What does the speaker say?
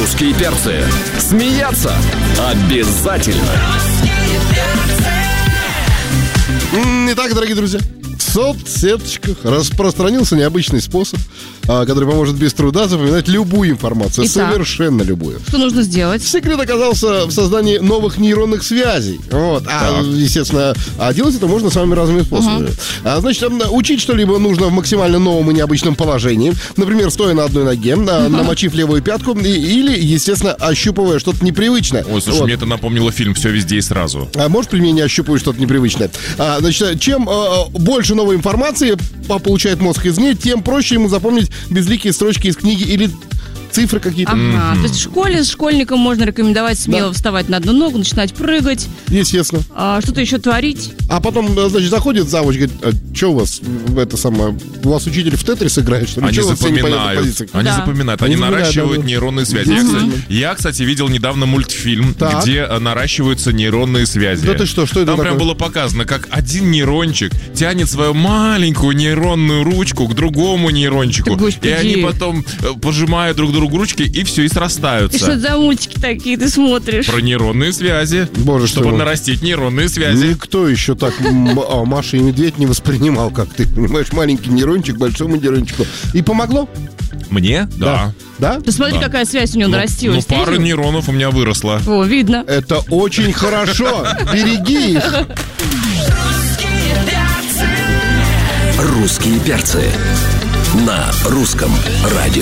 Русские перцы. Смеяться обязательно. Итак, дорогие друзья, в соцсеточках распространился необычный способ, который поможет без труда запоминать любую информацию. Итак, совершенно любую. что нужно сделать? Секрет оказался в создании новых нейронных связей. Вот. Естественно, делать это можно самыми разными способами. Значит, учить что-либо нужно в максимально новом и необычном положении. Например, стоя на одной ноге, намочив левую пятку или, естественно, ощупывая что-то непривычное. Ой, слушай, мне это напомнило фильм «Все везде и сразу». Может, при мне не ощупываю что-то непривычное. Значит, чем больше новой информации получает мозг из ней, тем проще ему запомнить безликие строчки из книги или цифры какие-то. Ага, то есть в школе школьникам можно рекомендовать смело вставать на одну ногу, начинать прыгать. Естественно. Что-то еще творить. А потом, значит, заходит завуч, говорит: что у вас у вас учитель в Тетрис играет, что ли? Они Чё у вас все непонятные запоминают. позиции? Они запоминают. Они наращивают нейронные связи. Я, кстати, видел недавно мультфильм, где наращиваются нейронные связи. Да ты что это Там такое? прям было показано, как один нейрончик тянет свою маленькую нейронную ручку к другому нейрончику. Господи. И они потом пожимают друг другу ручки, и все, и срастаются. И что это за мультики такие ты смотришь? Про нейронные связи. Боже, чтобы что нарастить нейронные связи. Никто еще так Маша и Медведь не воспринимал, как ты понимаешь, маленький нейрончик большому нейрончику. И помогло? Мне? Да. Да? Ты смотри, какая связь у него нарастилась. Ну, пара нейронов у меня выросла. О, видно. Это очень хорошо. Береги их. Русские перцы на русском радио.